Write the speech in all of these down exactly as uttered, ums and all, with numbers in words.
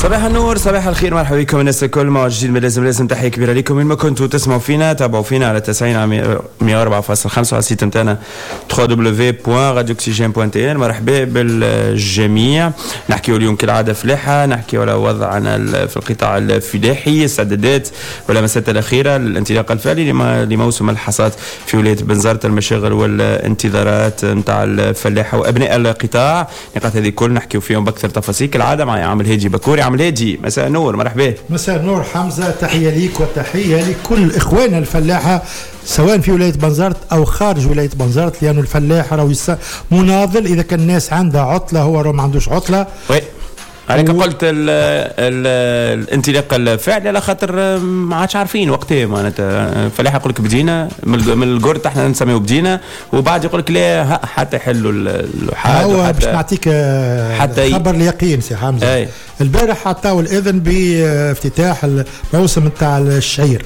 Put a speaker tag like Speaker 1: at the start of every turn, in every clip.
Speaker 1: صباح النور، صباح الخير، مرحبا بكم الناس الكل. موعد جديد من لازم لازم. تحية كبيرة لكم وين ما كنتوا تسمعوا فينا. تابعوا فينا على تسعين مية وأربعة فاصلة خمسة على السيت نتاعنا دبليو دبليو دبليو بوان راديو أكسجين بوان تي إن. مرحبا بالجميع. نحكيو اليوم كالعادة فلاحة، نحكيو على وضعنا في القطاع الفلاحي، استعدادات واللمسات الأخيرة للانطلاق الفعلي لموسم الحصاد في ولاية بنزرت، المشاغل والانتظارات نتاع الفلاحة وأبناء القطاع. نقاط هذه كل نحكيو فيهم بأكثر تفاصيل كالعادة مع عامل هادي بكوري. عامل هادي، مساء النور، مرحبا.
Speaker 2: مساء النور حمزة، تحية ليك وتحية لكل إخواننا الفلاحة سواء في ولاية بنزرت أو خارج ولاية بنزرت، لأنه الفلاح راهو مناضل. إذا كان الناس عندها عطلة هو راهو ما عندوش عطلة.
Speaker 1: وي عليك و... قلت ال ال الانطلاق الفعلي على خاطر ما عادش عارفين وقتها. معناتها الفلاح يقول لك بدينا من الجرد، احنا نسميه بدينا، وبعد يقول لك لا حتى يحلوا الحاجه.
Speaker 2: هو باش نعطيك حتى خبر اليقين سي حمزه. أي. البارح عطاو الاذن بافتتاح الموسم نتاع الشعير،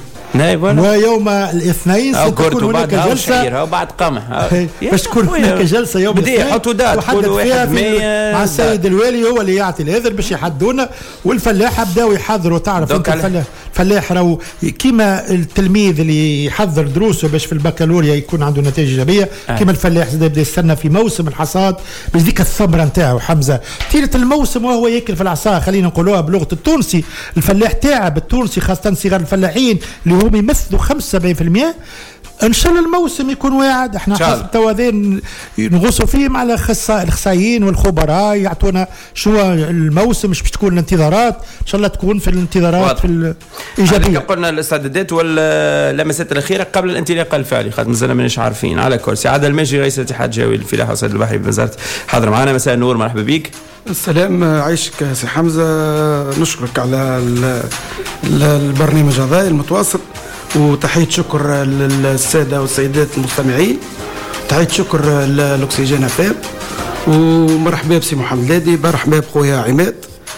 Speaker 2: ويوم الاثنين ستكون هناك جلسه
Speaker 1: وبعد قمح
Speaker 2: باش تكون هناك جلسه يوم الاثنين
Speaker 1: يحطوا دات كل واحد
Speaker 2: مع السيد الوالي، هو اللي يعطي الاذن باش يحدونا. والفلاحه بداوا يحضروا. تعرف انت الفلاح الفلاح راهو كيما التلميذ اللي يحضر دروسه باش في البكالوريا يكون عنده نتائج ايجابيه، آه. كيما الفلاح زاد يبدا يستنى في موسم الحصاد باش ديك الثمره نتاعو. حمزه طيله الموسم وهو ياكل في العصا، خلينا نقولوها بلغه التونسي. الفلاح تاعب التونسي خاصه صغار الفلاحين اللي هم يمثلوا خمسة وسبعين بالمئة. ان شاء الله الموسم يكون واعد. احنا حسب توازن نغوصوا فيه مع الاخصائيين والخبراء يعطونا شو الموسم، مش باش تكون الانتظارات ان شاء الله تكون في الانتظارات في الايجابيه.
Speaker 1: قلنا الاستعدادات واللمسات الاخيره قبل الانطلاق الفعلي، خاطر مازلنا ماناش عارفين. على كرسي عادل الماجي رئيس الاتحاد الجوي للفلاحه والصيد البحري بوزاره حاضر معنا. مساء النور، مرحبا بك.
Speaker 3: السلام، عايشك سي حمزه، نشكرك على البرنامج هذا المتواصل، وتحية شكر للسادة والسيدات المستمعين، تحية شكر للأكسجين أفام، ومرحبا بسي محمد لادي، مرحبا بخويا عماد.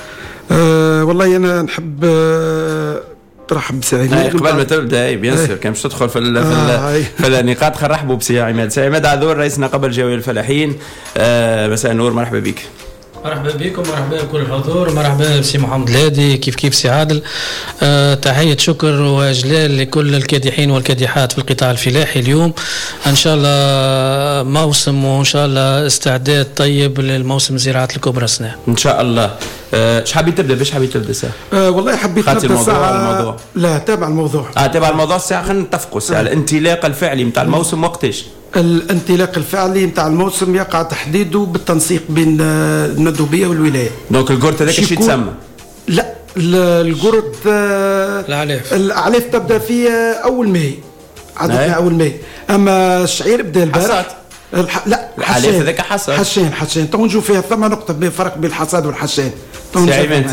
Speaker 3: أه والله أنا نحب أه ترحب بسي عماد
Speaker 1: قبل ما تبدا. بيان سور كان باش تدخل في ال في, آه في النقاط. خل نرحبوا بسي عماد. سي عماد عذور رئيس نقابة الجوية للفلاحين. أه مساء النور، مرحبا بك.
Speaker 4: مرحبا بكم، مرحبا بكل الحضور، مرحبا بسي محمد لادي، كيف كيف سي عادل. أه تحية شكر وإجلال لكل الكادحين والكادحات في القطاع الفلاحي اليوم. إن شاء الله موسم وإن شاء الله استعداد طيب للموسم الزراعات الكبرى السنة
Speaker 1: إن شاء الله. ايش أه حبيت تبدا؟ باش حبيت تبدا ساعه؟
Speaker 3: أه والله حبيت نبدا
Speaker 1: الموضوع الموضوع
Speaker 3: لا تابع الموضوع
Speaker 1: اه تابع الموضوع الساعه. خلينا نتفقوا الساعه. الانطلاق الفعلي نتاع الموسم وقتاش؟
Speaker 3: الانطلاق الفعلي نتاع الموسم يقع تحديده بالتنسيق بين الندوبيه والولايه.
Speaker 1: دونك الجرت هذاك ايش يتسمى؟
Speaker 3: لا الجرت
Speaker 4: الاعلاف
Speaker 3: الاعلاف تبدا في اول ماي، عددنا اول ماي. اما الشعير بدا البارح. الح... لا
Speaker 1: الحصاد هذاك حصاد
Speaker 3: حشين حشين تو نشوف فيها ثم نقطه بين فرق بين الحصاد والحشين.
Speaker 1: تو نشوف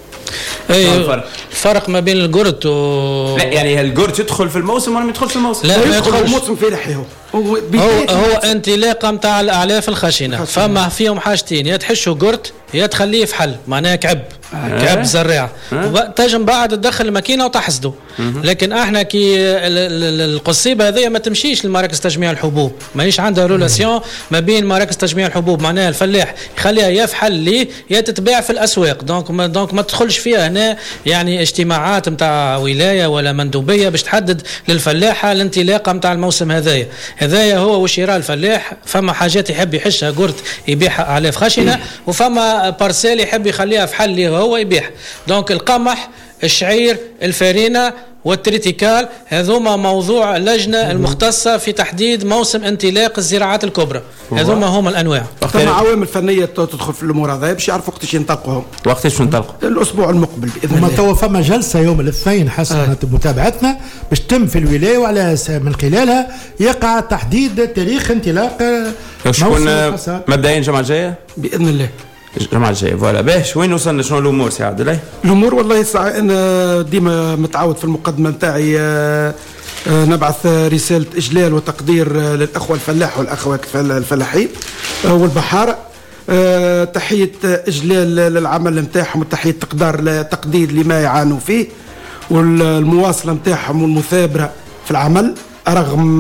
Speaker 4: اي الفرق ما بين الجرت و
Speaker 1: لا يعني الجرت يدخل في الموسم ولا ما يدخل في الموسم؟
Speaker 3: لا ما يدخل في الموسم فلاحي. هو
Speaker 4: هو, هو انطلاقه نتاع الاعلاف الخشنه، فما فيهم حاجتين، يا تحشوا جرت يا تخليه في حل، معناها كعب آه. كعب زراعه آه. تنجم بعد تدخل الماكينه وتحصده. لكن احنا كي القصيبه هذه ما تمشيش لمراكز تجميع الحبوب، ماهيش عندها رولاسيون ما بين مراكز تجميع الحبوب، معناها الفلاح يخليها يا في حل ليه يا تتباع في الاسواق. دونك ما دونك ما تدخلش فيها هنا يعني اجتماعات نتاع ولايه ولا مندوبيه باش تحدد للفلاحه الانطلاقه نتاع الموسم هذايا. هذايا هو وشراء الفلاح. فما حاجات يحب يحشها جرت يبيعها اعلاف خشنه، وفما بارسيل يحب يخليها في حل اللي هو يبيعها. دونك القمح، الشعير، الفارينه والتريتيكال هذوما موضوع اللجنه المختصه في تحديد موسم انطلاق الزراعات الكبرى. هذوما هما الانواع.
Speaker 3: ثم عوامل فنيه تدخل في الامور هذه باش يعرفوا وقتاش ينطلقوا.
Speaker 1: وقتاش ينطلقوا؟
Speaker 3: الاسبوع المقبل باذن الله.
Speaker 2: تو فما جلسه يوم الاثنين حسب آه. متابعتنا باش تم في الولايه، وعلى من خلالها يقع تحديد تاريخ انطلاق
Speaker 1: موسم الحصاد. مبدئيا الجمعه الجايه
Speaker 3: باذن الله.
Speaker 1: الجمعة الجاية. فوالا باش وين وصلنا؟ شنو الأمور سي عادل؟
Speaker 3: الأمور والله ساعة أنا ديما متعود في المقدمة نتاعي نبعث رسالة إجلال وتقدير للأخوة الفلاح والأخوات الفلاحين والبحارة. تحية إجلال للعمل نتاعهم وتحية تقدير تقدير لما يعانوا فيه والمواصلة نتاعهم والمثابرة في العمل رغم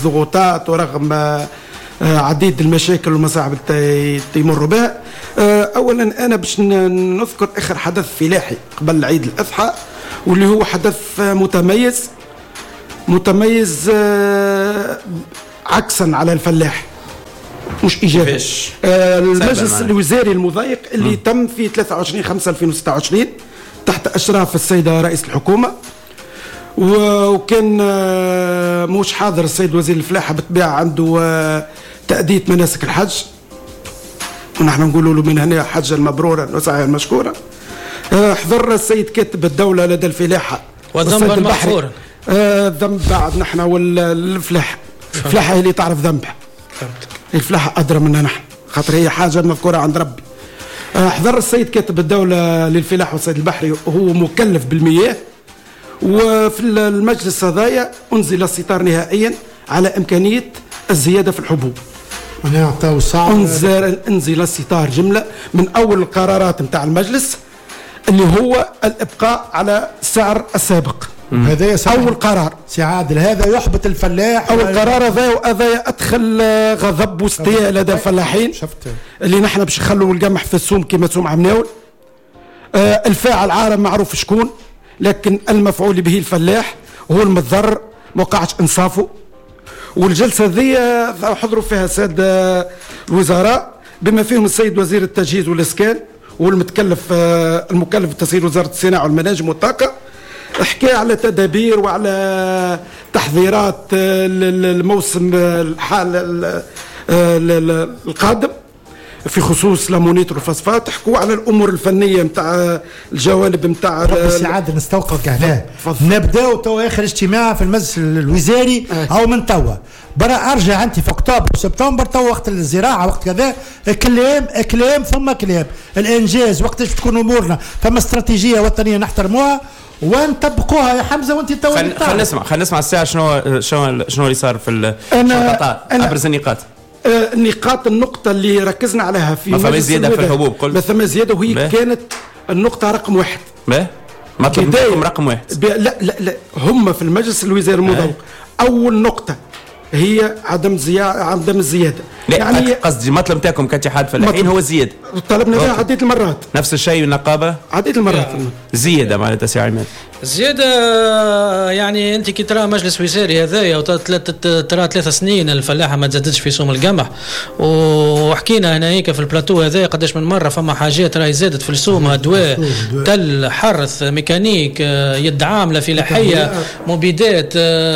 Speaker 3: الضغوطات ورغم عديد المشاكل والمصاعب اللي يمروا بها. اولا انا باش نذكر اخر حدث فلاحي قبل عيد الاضحى، واللي هو حدث متميز متميز عكسا على الفلاح مش ايجابي. آه المجلس الوزاري المضايق اللي م. تم في ثلاثة وعشرين خمسة ألفين وستة وعشرين تحت اشراف السيده رئيس الحكومه، وكان آه مش حاضر السيد وزير الفلاحه بالطبيعه، عنده آه تأدية مناسك الحج، ونحن نقول له من هنا حجا مبرورا وسعيا مشكورا. آه حضر السيد كاتب الدوله لدى الفلاحه
Speaker 4: وذنبا مغفورا.
Speaker 3: آه ذنب بعد نحن والفلاحه، الفلاحه هي اللي تعرف ذنبها، الفلاحه ادرى منا نحن، خاطر هي حاجه مذكوره عند ربي. آه حضر السيد كاتب الدوله للفلاحه والصيد البحري وهو مكلف بالمياه، وفي المجلس هذايا انزل الستار نهائيا على امكانيه الزياده في الحبوب. انزل انزل الستار جمله من اول القرارات نتاع المجلس اللي هو الابقاء على السعر السابق.
Speaker 2: هذا
Speaker 3: اول قرار
Speaker 2: سي عادل، هذا يحبط الفلاح.
Speaker 3: اول قرار هذا وهذا ادخل غضب واستياء لدى الفلاحين،
Speaker 2: شفت
Speaker 3: اللي نحن باش نخلوا القمح في السوم كما سوم عمناول. آه الفاعل عالم معروف شكون، لكن المفعول به الفلاح وهو المتضرر، ما وقعش انصافه. والجلسه ذي حضروا فيها الساده الوزراء بما فيهم السيد وزير التجهيز والاسكان والمتكلف المكلف بتسيير وزاره الصناعه والمناجم والطاقه، حكى على تدابير وعلى تحذيرات الموسم الحال القادم في خصوص لامونيت والفosفات، حكوا على الامور الفنيه نتاع الجوانب نتاع
Speaker 2: بس عاد نستوقفك هنا. نبداو تو اخر اجتماع في المجلس الوزاري او من توا برا، ارجع انت في اكتوبر وسبتمبر تو وقت الزراعه وقت كذا، كلام كلام ثم كلام. الانجاز وقتاش تكون امورنا ثم استراتيجيه وطنيه نحترموها ونطبقوها يا حمزه. وانت تو
Speaker 1: خلينا نسمع خلينا نسمع الساعه شنو شنو شنو اللي صار في القطاع، ابرز النقاط.
Speaker 3: آه النقاط النقطة اللي ركزنا عليها في
Speaker 1: ما فما زيادة في الحبوب، قلت
Speaker 3: ما فما زيادة، وهي بيه. كانت النقطة رقم واحد.
Speaker 1: باهي مطلب منكم رقم واحد.
Speaker 3: لا لا لا هم في المجلس الوزاري المضايق أول نقطة هي عدم زيادة عدم الزيادة.
Speaker 1: يعني قصدي مطلب نتاعكم كاتحاد فلاحين هو الزيادة.
Speaker 3: طلبنا فيها عدة المرات.
Speaker 1: نفس الشيء النقابة
Speaker 3: عدة المرات.
Speaker 1: زيادة معناتها سي عماد.
Speaker 4: زيادة يعني انت كي ترى مجلس وزاري هذايا وترى ثلاث سنين الفلاحه ما تزادتش في سوم القمح، وحكينا هنا هيك في البلاتو هذايا قداش من مره فما حاجات راهي زادت في السوم، ادواء تل حرث ميكانيك يد عامله فلاحيه مبيدات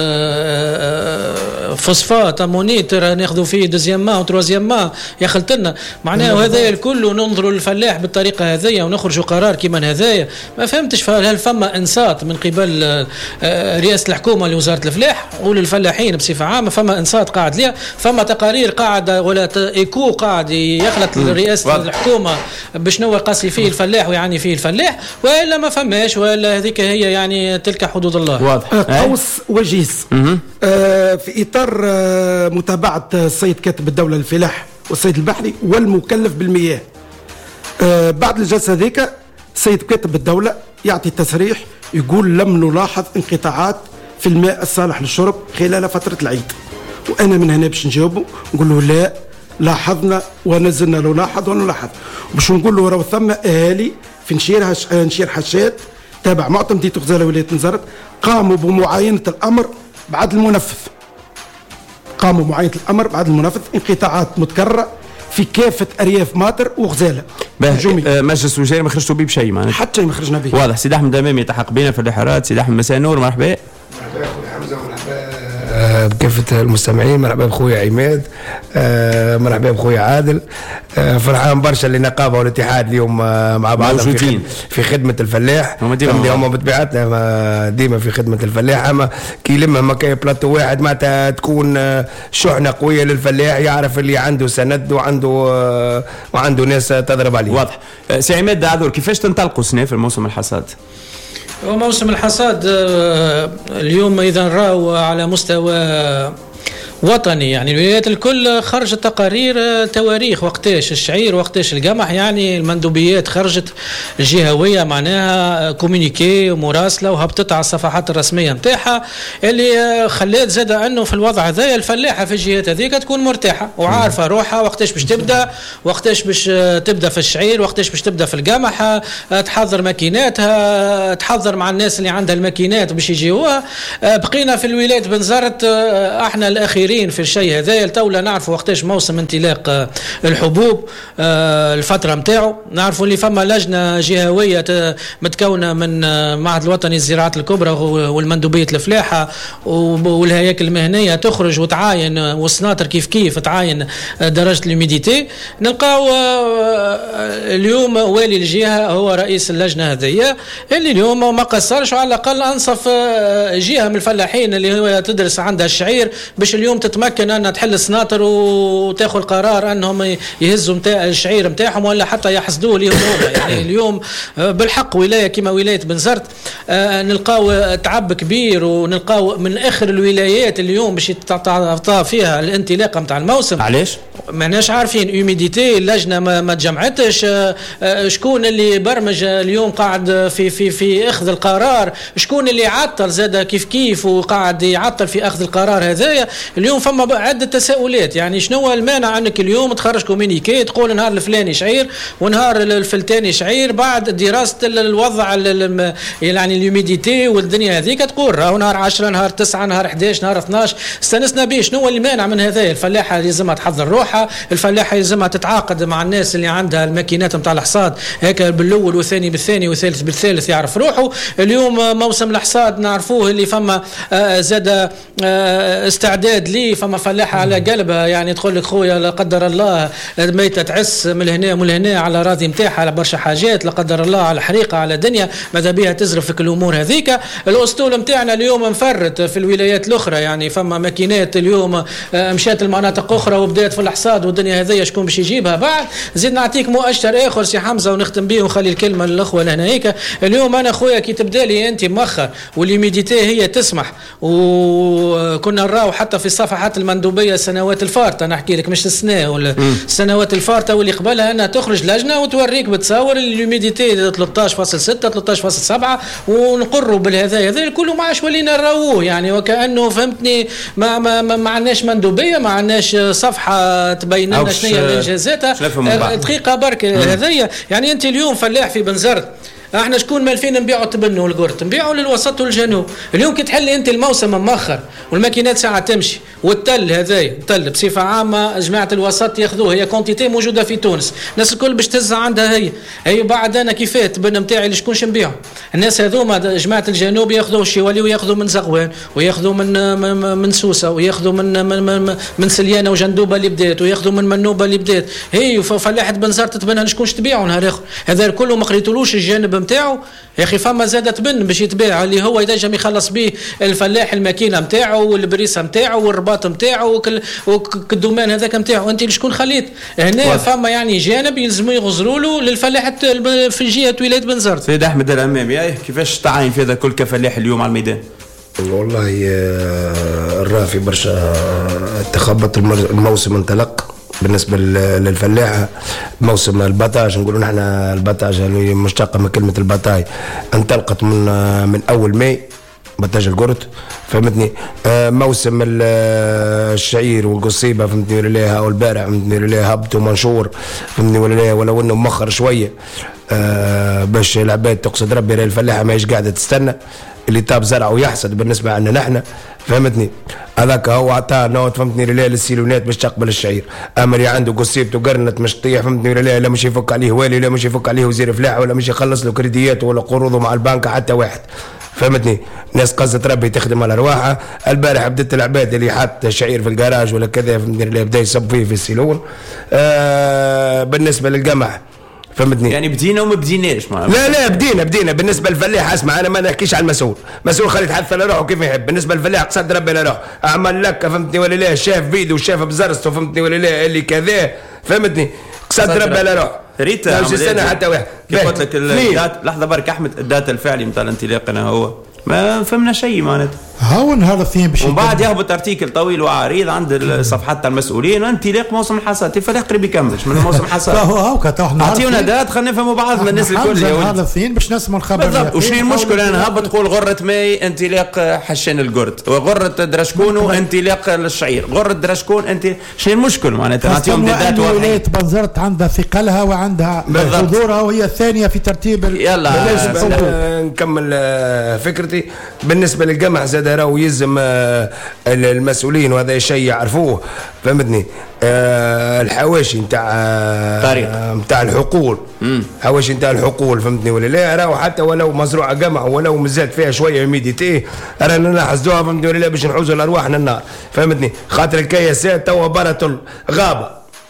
Speaker 4: فوسفات امونيتر ناخذوا فيه دوزيام ما وتروزيام ما يا خلتنا معناه هذايا الكل، وننظروا للفلاح بالطريقه هذايا ونخرجوا قرار كيما هذايا. ما فهمتش هل فما انصات من قبل رئاسة الحكومة لوزارة الفلاح وللفلاحين بصفة عامة؟ فما انصات قاعد ليها، فما تقارير قاعدة ولا ايكو قاعد يخلط رئاسة الحكومة بشنو قاسي فيه الفلاح ويعني فيه الفلاح، وإلا ما فماش، وإلا هذيك هي يعني تلك حدود الله.
Speaker 3: واضح. قوس وجيز. آه في إطار آه متابعة السيد كاتب الدولة للفلاح والسيد البحري والمكلف بالمياه، آه بعد الجلسة هذيك السيد كاتب الدولة يعطي تصريح يقول لم نلاحظ انقطاعات في الماء الصالح للشرب خلال فترة العيد. وأنا من هنا باش نجاوبه نقول له لا، لاحظنا ونزلنا نلاحظ ونلاحظ، باش نقول له راهو ثم أهالي في نشير هش... نشير حشاد تابع معطى مدينة غزالة ولاية نزرت قاموا بمعاينة الأمر بعد المنفذ، قاموا بمعاينة الأمر بعد المنفذ، انقطاعات متكررة في كافة أرياف ماطر وغزالة.
Speaker 1: آه مجلس وزاري ما خرجتوا بيه بشيء معناتها؟
Speaker 3: حتى ما خرجنا به.
Speaker 1: واضح. سيد أحمد دمامي يلتحق بنا في الحوارات. سيد أحمد مساء النور، مرحبا.
Speaker 5: مرحبا أخوي حمزة، مرحبا بكافة المستمعين، مرحبا بخويا عماد، آه مرحبا بخويا عادل. آه فرحان برشا اللي النقابة والاتحاد اليوم آه مع بعض في, في خدمة الفلاح. هم بطبيعتنا ديما في خدمة الفلاح، اما كي لما كاين بلاطو واحد معناتها تكون آه شحنة قوية للفلاح، يعرف اللي عنده سند وعنده آه وعنده ناس تضرب عليه.
Speaker 1: واضح. آه سي عماد عذور، كيفاش تنطلقوا سنة في موسم الحصاد؟
Speaker 4: وموسم الحصاد اليوم إذا راو على مستوى وطني. يعني الولايات الكل خرجت تقارير تواريخ وقتاش الشعير وقتاش القمح، يعني المندوبيات خرجت الجهويه معناها كومونيكي ومراسله وهبطت على الصفحات الرسميه نتاعها، اللي خلات زاد انه في الوضع هذايا الفلاحه في الجهات هذيك تكون مرتاحه وعارفه روحها وقتاش باش تبدا، وقتاش باش تبدا في الشعير، وقتاش باش تبدا في القمح، تحضر ماكيناتها، تحضر مع الناس اللي عندها الماكينات باش يجيوها. بقينا في الولاية بنزرت احنا الاخيرين في الشيء هذا. تولا نعرفوا وقتاش موسم انطلاق الحبوب الفتره نتاعو، نعرفوا اللي فما لجنه جهويه متكونه من معهد الوطني للزراعات الكبرى والمندوبيه الفلاحه والهياكل المهنيه تخرج وتعاين، والسناطر كيف كيف تعاين درجه الهيوميديتي. نلقاو اليوم والي الجهه هو رئيس اللجنه هذه، اللي اليوم ما قصرش وعلى الاقل انصف جهه من الفلاحين اللي هو تدرس عندها الشعير باش اليوم تتمكن انها تحل السناطر وتاخذ قرار انهم يهزوا متاع الشعير نتاعهم ولا حتى يحصدوه ليهم هما. يعني اليوم بالحق ولايه كما ولايه بنزرت نلقاو تعب كبير، ونلقاو من اخر الولايات اليوم باش يتعطى فيها الانطلاقه نتاع الموسم.
Speaker 1: علاش؟
Speaker 4: ماناش عارفين هيوميديتي، اللجنه ما, ما تجمعتش، شكون اللي برمج اليوم قاعد في في في اخذ القرار، شكون اللي عطل زاد كيف كيف وقاعد يعطل في اخذ القرار هذايا. اليوم فما عده تساؤلات، يعني شنو المانع انك اليوم تخرج كومينيكي تقول نهار الفلاني شعير ونهار الفلتاني شعير بعد دراسه الوضع يعني الهيوميديتي والدنيا هذيك، تقول راهو نهار عشرة نهار تسعة نهار احد عشر نهار اثنا عشر استنسنا به. شنو اللي مانع من هذايا؟ الفلاحه لازمها تحضر روحها، الفلاحه لازمها تتعاقد مع الناس اللي عندها الماكينات نتاع الحصاد هيك بالاول والثاني بالثاني والثالث بالثالث يعرف روحه. اليوم موسم الحصاد نعرفوه اللي فما آه زاد آه استعداد ليه، فما فلاحه على قلبها يعني تقول لك خويا لا قدر الله ميته تعس من هنا من هنا على راضي نتاعها على برشا حاجات، لا قدر الله على حريقه على دنيا ماذا بها تزرف في الامور هذيك. الاسطول نتاعنا اليوم مفرط في الولايات الاخرى، يعني فما ماكينات اليوم آه مشات المناطق اخرى وبدات في الحصاد والدنيا هذيا شكون باش يجيبها بعد. زيد نعطيك مؤشر اخر سي حمزه ونختم به ونخلي الكلمه للاخوه لهنا هيك. اليوم انا خويا كي تبدا لي انت مؤخر والهيوميديتي هي تسمح، وكنا نراو حتى في الصفحات المندوبيه السنوات الفارطه، نحكي لك مش السنه ولا السنوات الفارطه واللي قبلها انها تخرج لجنه وتوريك بتصور الهيوميديتي ثلاثة عشر فاصلة ستة ثلاثة عشر فاصلة سبعة ونقروا بالهذا هذا كله ما عادش ولينا نراوه. يعني وكانه فهمتني ما ما ما عندناش مندوبيه، ما عندناش صفحه تبين لنا شنو هي الانجازات. دقيقه برك هذيا. يعني انت اليوم فلاح في بنزرت، احنا شكون مالفين نبيعوا تبن والقرط، نبيعوا للوسط والجنوب. اليوم كي تحل انت الموسم مؤخر والماكينات ساعه تمشي والتل هذايا التل بصفه عامه جماعه الوسط ياخذوه، هي كونتيتي موجوده في تونس، الناس الكل باش تهزها عندها هي هي بعد انا كيفاه التبن نتاعي لشكونش نبيعوا. الناس هذوما جماعه الجنوب ياخذوا الشوالي وياخذوا من زغوان وياخذوا من من سوسه وياخذوا من من من, من سليانه وجندوبه اللي بدات وياخذوا من منوبه اللي بدات. هي فلاحه بنزرت تبنها لشكونش تبيعوا نهار اخر. هذا كله ما قريتولوش الجانب نتاعو يا اخي. فما زادت بن باش يتباع اللي هو ينجم يخلص به الفلاح الماكينه نتاعو والبريسه نتاعو والرباط نتاعو والدومان هذاك نتاعو. انت شكون خليت هنا واضح. فما يعني جانب يلزموا يغزروا له للفلاح في جهه ولايه بنزرت.
Speaker 1: سيد احمد الامامي كيفاش تعاين في هذا كل كفلاح اليوم على الميدان؟
Speaker 5: والله الرافي برشا تخبط الموسم انطلق بالنسبة للفلاحة. موسم البطاج نقولوا نحن البطاج اللي مشتقة من كلمة البطاي انطلقت من من أول ماي بطاج القرط فهمتني. موسم الشعير والقصيبة فهمتني ولا لا، والبارع فهمتني ولا لا هبط ومنشور فهمتني ولا لا، ولو انه مؤخر شوية باش العباد تقصد ربي الفلاحة ما يش قاعدة تستنى اللي تاب زرع ويحصد بالنسبة لنا نحن فهمتني. هذاك هو عطاه نوت فهمتني رلاه للسيلونات باش تقبل الشعير. اما اللي عنده قصيبته قرنت مش تطيح فهمتني رلاه لا مش يفك عليه والي لا مش يفك عليه وزير فلاح ولا مش يخلص له كريدياته ولا قروضه مع البنك حتى واحد فهمتني. ناس قصة ربي تخدم على رواحها. البارح بدت العباد اللي حط شعير في الجراج ولا كذا فهمتني رلاه بدا يصب فيه في السيلون. آه بالنسبة للقمح فهمتني
Speaker 1: يعني بدينا وما بديناش.
Speaker 5: لا لا بدينا بدينا بالنسبه للفلاح. اسمع انا ما نحكيش على المسؤول، مسؤول خلي يتحدث على روحه كيف يحب. بالنسبه للفلاح قصد ربي على روحه اعمل لك فهمتني ولا لا، شاف فيديو شاف بزرسته فهمتني ولا لا اللي كذا فهمتني قصد ربي على روحه.
Speaker 1: ريت
Speaker 5: سنه حتى واحد
Speaker 1: كيف قلت لك الدات. لحظه برك احمد الداتا الفعلي نتاع الانطلاق انا هو ما فهمنا شيء معناتها
Speaker 2: هاو نهار الاثنين باش
Speaker 1: ومن بعد يهبط ارتيكل طويل وعريض عند الصفحات المسؤولين انطلاق موسم الحصاد. الفلاح قريب يكملش من موسم الحصاد.
Speaker 2: هو هاو
Speaker 1: اعطيونا دات خلينا نفهموا بعضنا الناس الكل.
Speaker 2: نهار الاثنين باش نسمعوا الخبر
Speaker 1: بالضبط. وشنو المشكله انا هبط تقول غره ماي انطلاق حشان القرد وغره درشكون وانطلاق الشعير غره درشكون انت شنو المشكل معناتها نعطيهم دات.
Speaker 2: ولايه بنزرت عندها ثقلها وعندها حضورها وهي الثانيه في ترتيب.
Speaker 5: يلا نكمل فكرتي. بالنسبه للجمع زاد راهو يلزم المسؤولين وهذا شيء يعرفوه فهمتني. الحواشي نتاع نتاع الحقول حواشي نتاع الحقول فهمتني ولا لا. راهو حتى ولو مزروعه جمع ولو مزاد فيها شويه ميديتي رانا نلاحظوها فهمتني ولا لا باش نحوزوا الارواح من النار فهمتني. خاطر الكياسات توا برة الغابه.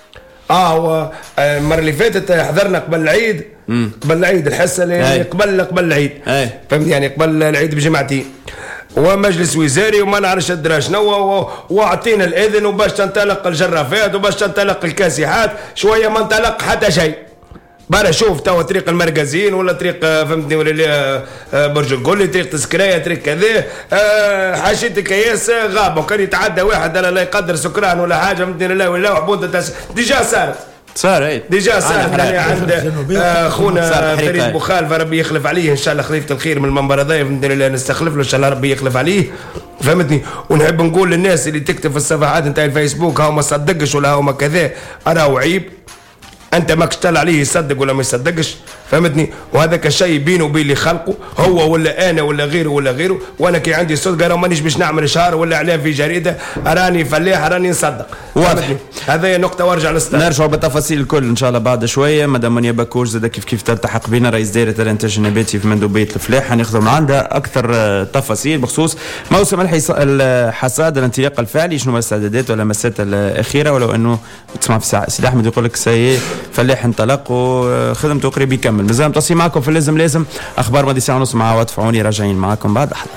Speaker 5: اه المره اللي فاتت حضرنا قبل العيد مم. قبل العيد الحصه اللي قبل قبل العيد فهمت يعني قبل العيد بجمعتين ومجلس وزاري وما نعرفش الدرا شنو واعطينا الاذن وباش تنطلق الجرافات وباش تنطلق الكاسحات شويه ما انطلق حتى شيء. برا شوف توا طريق المركزين ولا طريق فهمتني ولا برج القولي طريق تسكرايه طريق كذا أه حاشيه الكياس غابه وكان يتعدى واحد لا يقدر سكران ولا حاجه فهمتني لا ولا وحبوطه ديجا صارت
Speaker 1: صار اي
Speaker 5: ديجا صارت عند اخونا فريد بوخالفه ربي يخلف عليه ان شاء الله خليفه الخير من المنبر هذا فهمتني لا نستخلف له ان شاء الله ربي يخلف عليه فهمتني. ونحب نقول للناس اللي تكتب في الصفحات نتاع الفيسبوك هاو ما صدقش ولا هاو ما كذا راهو عيب. انت ماكش تطلع عليه يصدق ولا ما يصدقش فهمتني. وهذاك الشيء بينه وبين اللي خلقه هو ولا انا ولا غيره ولا غيره. وانا كي عندي صدق راه مانيش باش نعمل شهر ولا اعلان في جريده راني فلاح راني نصدق واضح. هذه نقطه وارجع للستار.
Speaker 1: نرجع بالتفاصيل الكل ان شاء الله بعد شويه. مدام منيا بكوش زاد كيف كيف تلتحق بنا رئيس دائره الانتاج النباتي في مندوبيه الفلاح حناخذوا من عندها اكثر تفاصيل بخصوص موسم الحصاد الانطلاق الفعلي شنو الاستعدادات ولا مسات الاخيره. ولو انه تسمع في سيدي احمد يقول لك سي فلاح انطلق وخدمته قريب يكمل. مازال متصل معكم في اللازم لازم اخبار ماضي ساعه ونص مع وادفعوني راجعين معكم بعد لحظات.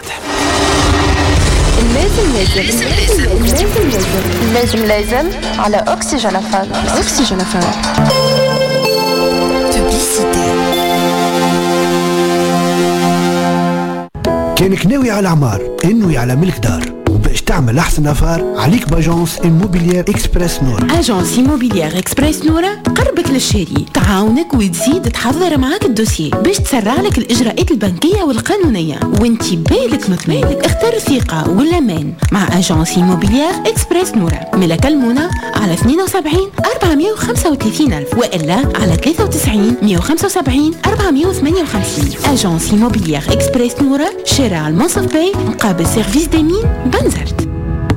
Speaker 6: اللازم لازم اللازم لازم اللازم لازم على اوكسجين افام. اوكسجين افام
Speaker 7: كانك ناوي على عمار انوي على ملك دار وباش تعمل احسن افار عليك باجونس إيموبيليير اكسبريس نورا.
Speaker 8: اجونس إيموبيليير اكسبريس نورا قربت للشاري تعاونك وتزيد تحضر معاك الدوسيي باش تسرع لك الاجراءات البنكيه والقانونيه وانت بالك مطمئن. اختار ثقه والامان مع اجونس إيموبيليير اكسبريس نورا. ملك المونه على اثنين وسبعين أربعمائة وخمسة وثلاثين ألف والا على ثلاثة وتسعين مائة وخمسة وسبعين أربعمائة وثمانية وخمسين. اجونس إيموبيليير اكسبريس نورا شارع المنصف باي مقابل سيرفيس ديمين بنزرت.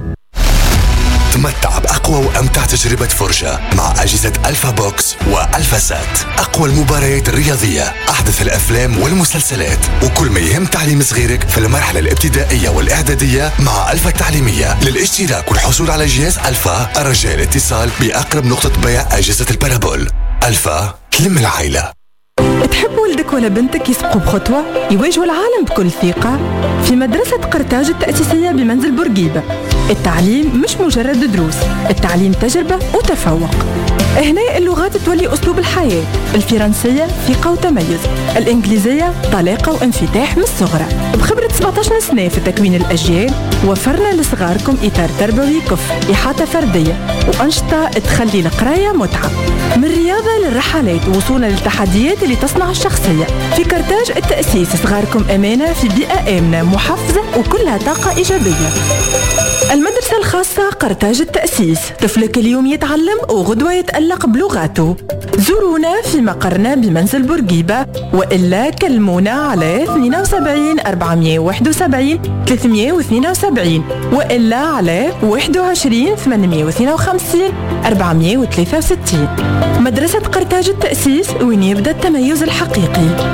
Speaker 9: تمتع بأقوى وأمتع تجربة فرجة مع أجهزة ألفا بوكس وألفا سات. أقوى المباريات الرياضية أحدث الأفلام والمسلسلات وكل ما يهم تعليم صغيرك في المرحلة الابتدائية والإعدادية مع ألفا التعليمية. للاشتراك والحصول على جهاز ألفا الرجاء الاتصال بأقرب نقطة بيع أجهزة البارابول. ألفا تلم العائلة.
Speaker 10: تحب ولدك ولا بنتك يسبقوا بخطوة يواجهوا العالم بكل ثقة؟ في مدرسة قرطاج التأسيسية بمنزل بورقيبة التعليم مش مجرد دروس، التعليم تجربة وتفوق. هنا اللغات تولي أسلوب الحياة. الفرنسية ثقة وتميز، الإنجليزية طلاقة وانفتاح من الصغرى. بخبرة سبعة عشر سنة في تكوين الأجيال وفرنا لصغاركم إطار تربوي كفء، إحاطة فردية وأنشطة تخلي القراية متعة. من الرياضة للرحلات وصولا للتحديات اللي تصنع الشخصية. في قرطاج التأسيس صغاركم أمانة في بيئة آمنة محفزة وكلها طاقة إيجابية. المدرسة الخاصة قرطاج التأسيس، طفلك اليوم يتعلم وغدوة يتألق بلغاته. زورونا في مقرنا بمنزل بورقيبة وإلا كلمونا على اثنين وسبعين أربعمائة وواحد وسبعين ثلاثمائة واثنين وسبعين وإلا على واحد وعشرين ثمانمائة واثنين وخمسين أربعمائة وثلاثة وستين. مدرسة قرطاج التأسيس وين يبدأ التميز الحقيقي.